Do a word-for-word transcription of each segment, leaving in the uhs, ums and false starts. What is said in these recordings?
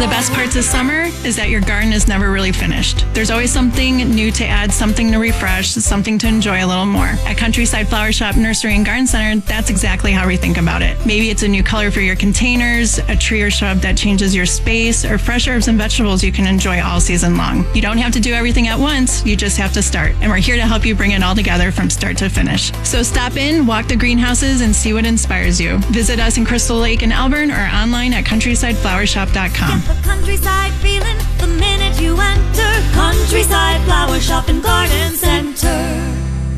the best parts of summer is that your garden is never really finished. There's always something new to add, something to refresh, something to enjoy a little more. At Countryside Flower Shop, Nursery, and Garden Center, that's exactly how we think about it. Maybe it's a new color for your containers, a tree or shrub that changes your space, or fresh herbs and vegetables you can enjoy all season long. You don't have to do everything at once, you just have to start. And we're here to help you bring it all together from start to finish. So stop in, walk the greenhouses, and see what inspires you. Visit us in Crystal Lake and Elburn or online at countryside flower shop dot com. Get the countryside feeling the minute you enter. Countryside Flower Shop and Garden Center.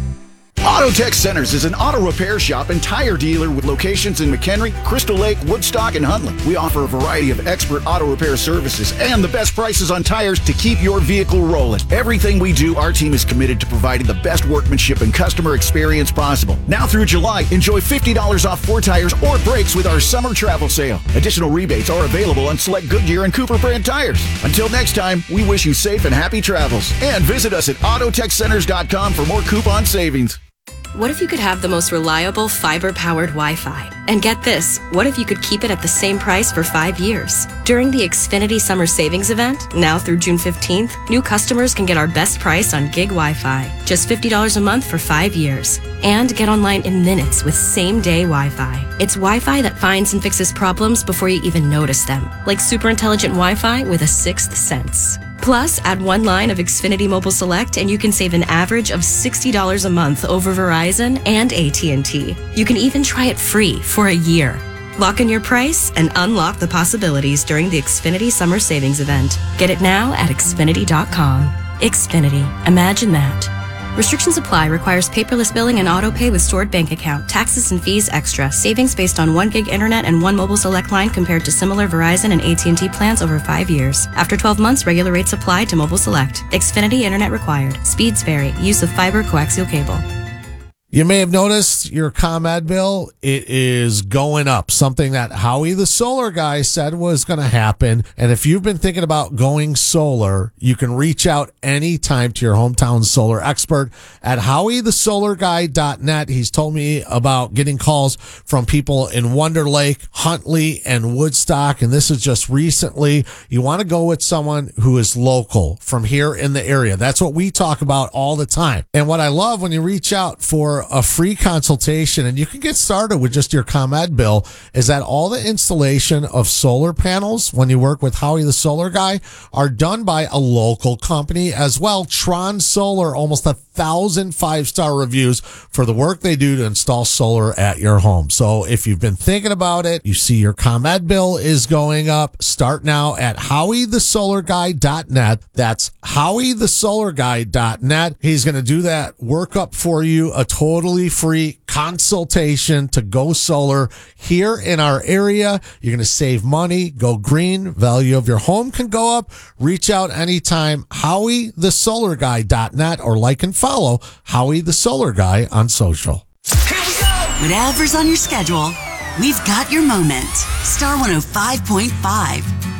Autotech Centers is an auto repair shop and tire dealer with locations in McHenry, Crystal Lake, Woodstock, and Huntley. We offer a variety of expert auto repair services and the best prices on tires to keep your vehicle rolling. Everything we do, our team is committed to providing the best workmanship and customer experience possible. Now through July, enjoy fifty dollars off four tires or brakes with our summer travel sale. Additional rebates are available on select Goodyear and Cooper brand tires. Until next time, we wish you safe and happy travels. And visit us at autotech centers dot com for more coupon savings. What if you could have the most reliable fiber-powered Wi-Fi? And get this, what if you could keep it at the same price for five years? During the Xfinity Summer Savings Event, now through June fifteenth, new customers can get our best price on gig Wi-Fi, just fifty dollars a month for five years. And get online in minutes with same-day Wi-Fi. It's Wi-Fi that finds and fixes problems before you even notice them, like super intelligent Wi-Fi with a sixth sense. Plus, add one line of Xfinity Mobile Select and you can save an average of sixty dollars a month over Verizon and A T and T. You can even try it free for a year. Lock in your price and unlock the possibilities during the Xfinity Summer Savings Event. Get it now at Xfinity dot com. Xfinity. Imagine that. Restrictions apply. Requires paperless billing and auto pay with stored bank account. Taxes and fees extra. Savings based on one gig internet and one mobile select line compared to similar Verizon and A T and T plans over five years. After twelve months, regular rates apply to mobile select. Xfinity internet required. Speeds vary. Use of fiber coaxial cable. You may have noticed your ComEd bill, it is going up. Something that Howie the solar guy said was going to happen. And if you've been thinking about going solar, you can reach out anytime to your hometown solar expert at howie the solar guy dot net. He's told me about getting calls from people in Wonder Lake, Huntley, and Woodstock. And this is just recently. You want to go with someone who is local from here in the area. That's what we talk about all the time. And what I love when you reach out for a free consultation, and you can get started with just your ComEd bill, is that all the installation of solar panels, when you work with Howie the solar guy, are done by a local company as well. Tron Solar, almost a thousand five-star reviews for the work they do to install solar at your home. So if you've been thinking about it, you see your ComEd bill is going up, start now at howie the solar guy dot net. That's howie the solar guy dot net. He's going to do that workup for you, a totally free consultation to go solar here in our area. You're going to save money, go green, value of your home can go up. Reach out anytime, howie the solar guy dot net, or like and follow Howie the Solar Guy on social. Here we go! Whatever's on your schedule, we've got your moment. Star one oh five point five.